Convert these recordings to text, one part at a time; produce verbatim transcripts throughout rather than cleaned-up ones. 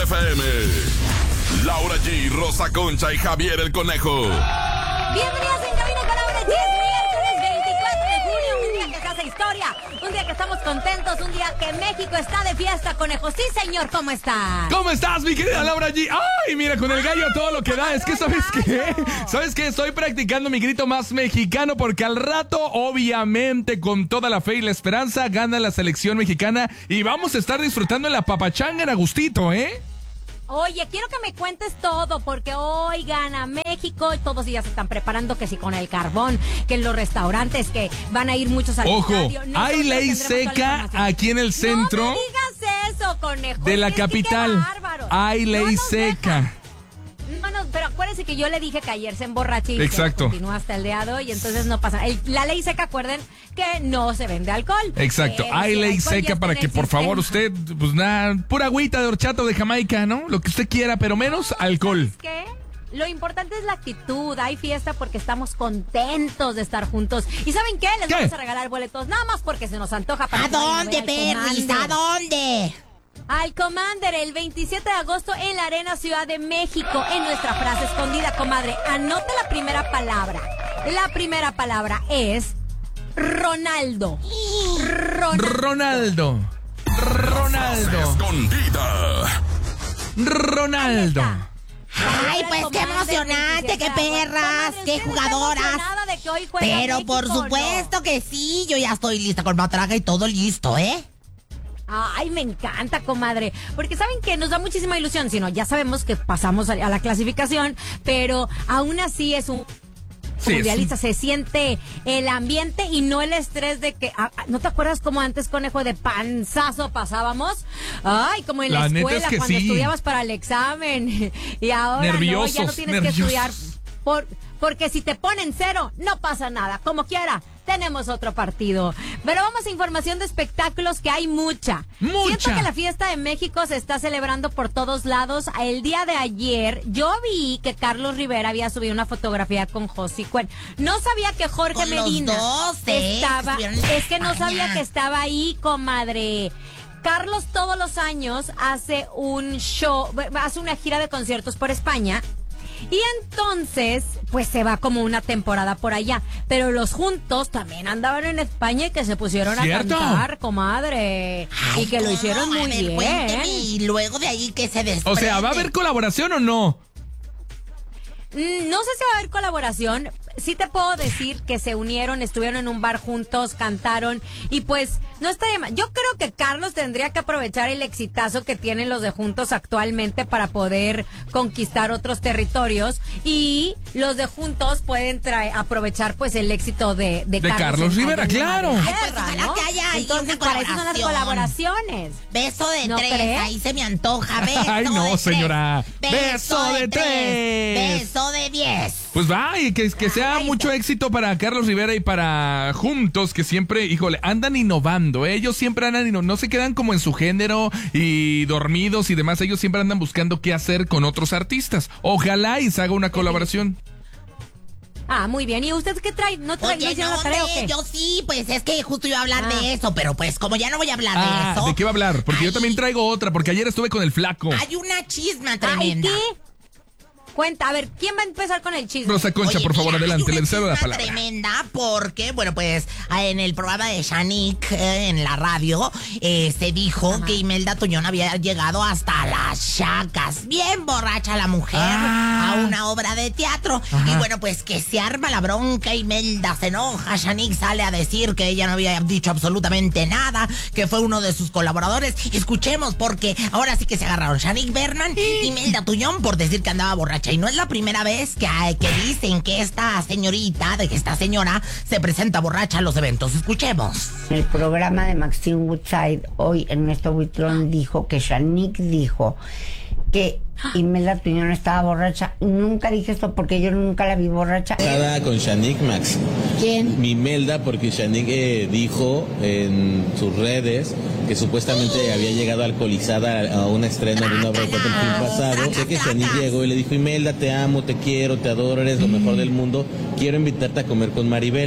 F M. Laura G, Rosa Concha y Javier el Conejo. Bienvenidos en Cabina con Laura G. Es miércoles veinticuatro de junio, un día que se hace historia, un día que estamos contentos, un día que México está de fiesta, Conejo. Sí, señor, ¿cómo estás? ¿Cómo estás, mi querida Laura G? ¡Ay, mira, con el gallo todo lo que da! Es que, ¿sabes qué? ¿Sabes qué? Estoy practicando mi grito más mexicano porque al rato, obviamente, con toda la fe y la esperanza, gana la selección mexicana y vamos a estar disfrutando en la papachanga en Agustito, ¿eh? Oye, quiero que me cuentes todo, porque hoy gana México y todos ya se están preparando, que si con el carbón, que en los restaurantes, que van a ir muchos al Ojo, estadio. hay ley seca aquí en el centro. No me digas eso, Conejo. De la Es que capital. qué bárbaro. Hay ley No nos seca. deja. No, no, pero acuérdense que yo le dije que ayer se emborrachó y Exacto. que continúa hasta el día de hoy, entonces no pasa. El, la ley seca, acuerden que no se vende alcohol. Exacto, Pero hay si el ley alcohol ya seca está para en que el por favor sistema. usted, pues nada, pura agüita de horchata o de Jamaica, ¿no? Lo que usted quiera, pero menos alcohol. ¿Sabes qué? Lo importante es la actitud. Hay fiesta porque estamos contentos de estar juntos. ¿Y saben qué? Les ¿Qué? vamos a regalar boletos nada más porque se nos antoja para ¿A que vayan a dónde, ver al Perris? Commander. ¿A dónde? Al Commander, el veintisiete de agosto en la Arena Ciudad de México, en nuestra frase escondida, comadre. Anota la primera palabra. La primera palabra es Ronaldo. Ronaldo. Ronaldo. Ronaldo. Escondida. Ronaldo. Ay, pues qué emocionante, qué perras, qué jugadoras. Pero por supuesto que sí, yo ya estoy lista con matraca y todo listo, ¿eh? Ay, me encanta, comadre. Porque saben que nos da muchísima ilusión. Si no, ya sabemos que pasamos a la clasificación, pero aún así es un Sí, mundialista. es- Se siente el ambiente y no el estrés de que. ah, ¿No te acuerdas como antes, Conejo, de panzazo pasábamos? Ay, como en la, La neta escuela, es que cuando sí. estudiabas para el examen. Y ahora no, ya no Nerviosos, tienes nerviosos. que estudiar. Por, porque si te ponen cero, no pasa nada. Como quiera, tenemos otro partido. Pero vamos a información de espectáculos, que hay mucha. Mucha. Siento que la fiesta de México se está celebrando por todos lados. El día de ayer yo vi que Carlos Rivera había subido una fotografía con Josie Cuen. No sabía que Jorge Con los Medina dos, ¿eh? estaba. Estuvieron en Es que no España. sabía que estaba ahí, comadre. Carlos todos los años hace un show, hace una gira de conciertos por España. Y entonces, pues se va como una temporada por allá. Pero los juntos también andaban en España y que se pusieron ¿Cierto? a cantar, comadre. Ay, y que lo ¿cómo? hicieron A muy ver, bien. cuénteme, y luego de ahí que se desprende. O sea, ¿va a haber colaboración o no? Mm, No sé si va a haber colaboración. Sí te puedo decir que se unieron, estuvieron en un bar juntos, cantaron y pues no estaría mal. Yo creo que Carlos tendría que aprovechar el exitazo que tienen los de Juntos actualmente para poder conquistar otros territorios, y los de Juntos pueden traer, aprovechar pues el éxito de, de, De Carlos en- Rivera, allá en claro. la Ay, pues, tierra, ojalá ¿no? que haya ahí Entonces, una para eso son las colaboración. colaboraciones. Beso de ¿No tres, crees? ahí se me antoja. Beso Ay, no, de tres. señora. Beso, Beso de de tres. tres. Beso de diez. Pues va, y que, que sea Ahí mucho está. éxito para Carlos Rivera y para Juntos, que siempre, híjole, andan innovando, ¿eh? Ellos siempre andan innovando, no se quedan como en su género y dormidos y demás, ellos siempre andan buscando qué hacer con otros artistas. Ojalá y se haga una colaboración. Ah, muy bien. ¿Y usted qué trae? ¿No trae? ¿No Oye, hicieron no, la tarea o hombre, qué? yo sí, pues es que justo iba a hablar Ah. de eso, pero pues como ya no voy a hablar Ah, de eso. ¿de qué va a hablar? Porque yo Ay, también traigo otra, porque ayer estuve con el flaco. Hay una chisma Ay, tremenda. ¿qué? Cuenta, a ver, ¿quién va a empezar con el chisme? Rosa Concha, Oye, por favor, mira, adelante, hay le una cedo la chisma palabra. tremenda porque, bueno, pues en el programa de Shanique eh, en la radio eh, se dijo Ajá. que Imelda Tuñón había llegado hasta las chacas, bien borracha la mujer, Ah. a una obra de teatro. Ajá. Y bueno, pues que se arma la bronca, Imelda se enoja, Shanique sale a decir que ella no había dicho absolutamente nada, que fue uno de sus colaboradores. Escuchemos, porque ahora sí que se agarraron Shanique Berman y Imelda Tuñón por decir que andaba borracha. Y no es la primera vez que, que dicen que esta señorita, de que esta señora se presenta borracha a los eventos. Escuchemos. En el programa de Maxine Woodside, hoy Ernesto Buitrón dijo que Shanique dijo que Imelda Tuñón estaba borracha. Nunca dije esto porque yo nunca la vi borracha. Casada con Shanique, Max. ¿Quién? Mi Imelda, porque Shanique eh, dijo en sus redes que supuestamente había llegado alcoholizada a un estreno de una obra de teatro el fin pasado. Sé que Shanique llegó y le dijo: Imelda, te amo, te quiero, te adoro, eres lo mejor del mundo. Quiero invitarte a comer con Maribel.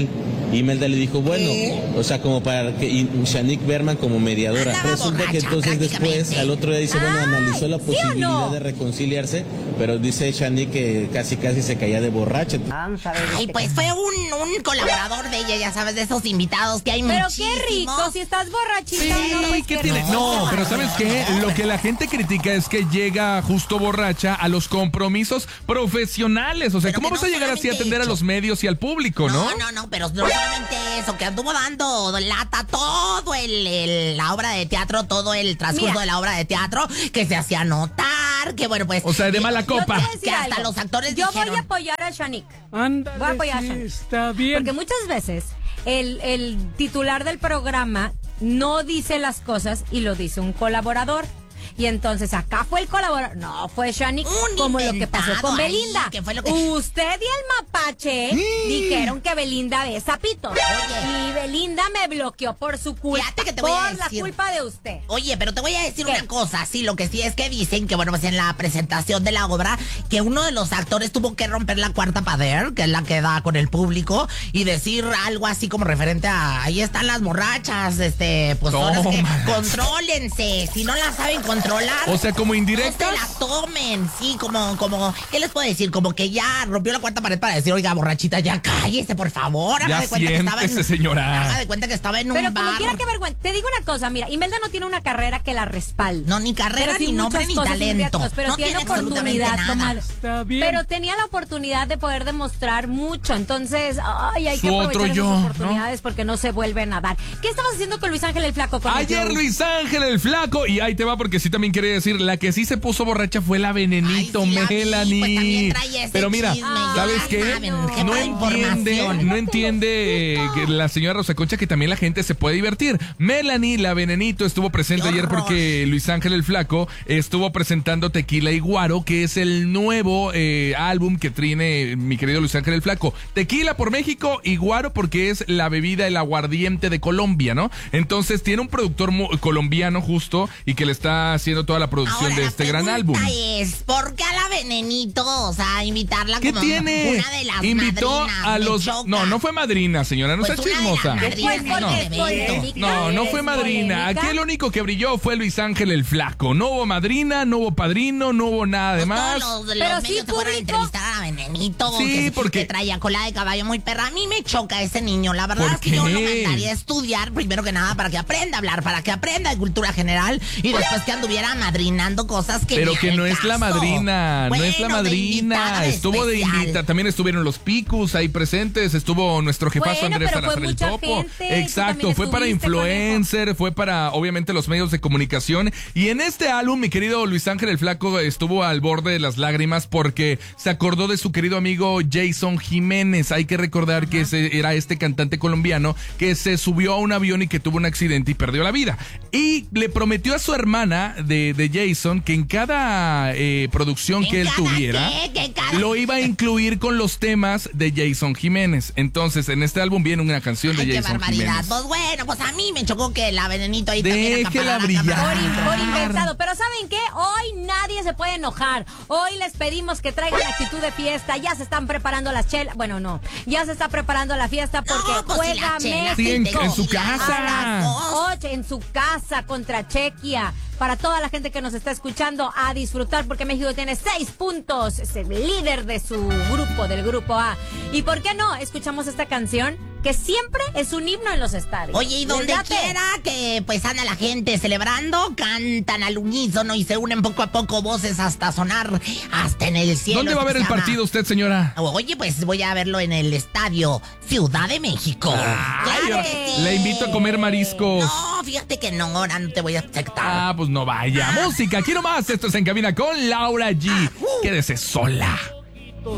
Imelda le dijo, bueno, o sea, como para que y Shanique Berman como mediadora. Andaba Resulta que borracha, entonces después, prácticamente. al otro día dice, bueno, Ay, analizó la ¿sí o posibilidad no? de reconciliarse, pero dice Shanique que casi casi se caía de borracha. Vamos a ver. Ay, este pues fue un, un colaborador de ella, ya sabes, de esos invitados que hay Pero muchísimos. qué rico, si estás borrachita. no, pues, ¿qué qué tiene? rico. No, pero ¿sabes qué? Lo que la gente critica es que llega justo borracha a los compromisos profesionales. O sea, Pero ¿cómo que vas no a llegar así a solamente atender a hecho. los medios y al público, no? No, no, no, pero no solamente eso, que anduvo dando lata todo el, el- la obra de teatro, todo el transcurso Mira. de la obra de teatro, que se hacía notar, que bueno, pues... O sea, de mala Yo te voy copa. a decir Que hasta algo. los actores Yo dijeron- voy a apoyar a Shanique. Ándale, Voy a apoyar a sí, Shanique. está bien. Porque muchas veces el, el titular del programa no dice las cosas y lo dice un colaborador. Y entonces acá fue el colaborador, no fue Shanique, Un como lo que pasó inventado con ahí, Belinda. que fue lo que- Usted y el mapache dijeron que Belinda ve zapitos. Oye. Y Belinda me bloqueó por su culpa. Fíjate que te voy por a la decir. culpa de usted. Oye, pero te voy a decir ¿Qué? una cosa, sí, lo que sí es que dicen que, bueno, pues en la presentación de la obra, que uno de los actores tuvo que romper la cuarta pared, que es la que da con el público, y decir algo así como referente a, ahí están las borrachas, este, pues ahora es que Tómalas. contrólense, si no las saben controlar. O sea, como no indirectas. se la tomen, sí, como, como, ¿qué les puedo decir? Como que ya rompió la cuarta pared para decir, oiga, borrachita, ya cállese, por favor. Ya Haga de cuenta que estaba en, siéntese, señora. haga de cuenta que estaba en un Pero como bar. quiera que vergüenza. Te digo una cosa, mira, Imelda no tiene una carrera que la respalde. No, ni carrera, Pero sí ni nombre, muchas ni cosas talento. indirectas, Pero No tiene tiene absolutamente oportunidad, nada. comadre. Está bien. Pero tenía la oportunidad de poder demostrar mucho. Entonces, ay, hay que Su aprovechar otro esas yo, oportunidades porque no se vuelven a dar. ¿Qué estabas haciendo con Luis Ángel el Flaco? Con el Ayer Joe? Luis Ángel el Flaco, y ahí te va porque sí también quería decir, la que sí se puso borracha fue la Venenito, Ay, sí la vi, Melanie. pues también trae ese Pero mira, chisme, ya ¿sabes qué? saben, No jefa de entiende, información. no entiende eh, que la señora Rosa Concha que también la gente se puede divertir. Melanie, la Venenito, estuvo presente ¡Qué ayer horror! porque Luis Ángel el Flaco estuvo presentando Tequila y Guaro, que es el nuevo eh, álbum que tiene mi querido Luis Ángel el Flaco. Tequila por México y Guaro porque es la bebida, el aguardiente de Colombia, ¿no? Entonces tiene un productor mo- colombiano justo y que le está haciendo toda la producción Ahora, de la este gran álbum. pregunta es, ¿por qué a la Venenito? O sea, invitarla ¿Qué como tiene? una de las Invitó madrinas, a me los... choca. No, no fue madrina, señora, no Pues sea una de las chismosa. madrinas Pues del porque es evento. polémica. No, no es fue madrina. polémica. Aquí el único que brilló fue Luis Ángel el Flaco. No hubo madrina, no hubo padrino, no hubo nada de Pues más. todos los, Pero los sí medios se fueron a público. entrevistar a la Venenito. Sí, que, porque- que traía cola de caballo muy perra. A mí me choca ese niño. La verdad ¿Por es que yo qué? lo mandaría a estudiar, primero que nada, para que aprenda a hablar, para que aprenda de cultura general y después que anduviera madrinando cosas que Pero ni que al no es la caso. madrina, no es la Bueno, de madrina. invitada Estuvo de especial. invita, también estuvieron los Picus ahí presentes, estuvo nuestro jefazo Bueno, Andrés pero fue Salazar el mucha Topo. gente, tú Exacto, también fue para estuviste, influencer, fue para obviamente los medios de comunicación. Y en este álbum, mi querido Luis Ángel el Flaco estuvo al borde de las lágrimas porque se acordó de su querido amigo Jason Jiménez. Hay que recordar que ese era este cantante colombiano que se subió a un avión y que tuvo un accidente y perdió la vida. Y le prometió a su hermana de, de Jason que en cada eh, producción ¿En que él cada tuviera qué? ¿Qué cada- lo iba a incluir con los temas de Jason Jiménez. Entonces, en este álbum viene una canción de Ay, qué Jason barbaridad. Jiménez. Pues bueno, pues a mí me chocó que la Venenito ahí también Déjela acaparara, brillar. Por, acaparara. in- por inventado. Pero ¿saben qué? Hoy nadie se puede enojar. Hoy les pedimos que traigan actitud de fiesta. Ya se están preparando las chelas. Bueno, no. Ya se está preparando la fiesta porque No, pues si la juega chela, Sí, en- México en su sí, la- casa. a las dos. ocho en su casa contra Chequia. Para toda la gente que nos está escuchando, a disfrutar porque México tiene seis puntos. Es el líder de su grupo, del grupo A. ¿Y por qué no? Escuchamos esta canción que siempre es un himno en los estadios. Oye, y ¿Les donde late? quiera que pues anda la gente celebrando, cantan al unísono y se unen poco a poco voces hasta sonar hasta en el cielo. ¿Dónde va a ver Se el llama- partido usted, señora? Oye, pues voy a verlo en el estadio Ciudad de México. Ay, ¡Claro que sí! le invito a comer mariscos. No, fíjate que no, ahora no te voy a aceptar. Ah, pues no vaya. Música, quiero más. Esto es En Cabina con Laura G. Quédese sola.